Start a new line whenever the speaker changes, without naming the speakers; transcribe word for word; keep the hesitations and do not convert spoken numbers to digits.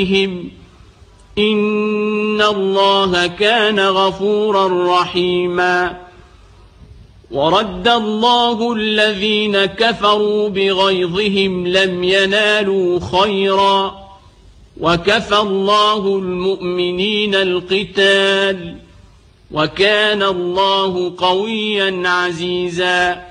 إن الله كان غفورا رحيما. ورد الله الذين كفروا بغيظهم لم ينالوا خيرا وكفى الله المؤمنين القتال وكان الله قويا عزيزا.